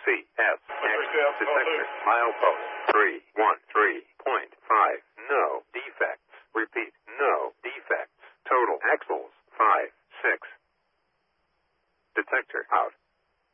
CS. Detector. Milepost 313.5. No defects. Repeat. No defects. Total axles 5, 6. Detector out.